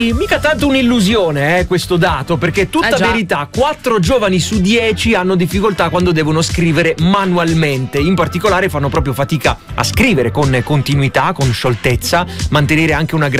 Mica tanto un'illusione, questo dato, perché tutta verità, 4 giovani su 10 hanno difficoltà quando devono scrivere manualmente. In particolare fanno proprio fatica a scrivere con continuità, con scioltezza, mantenere anche una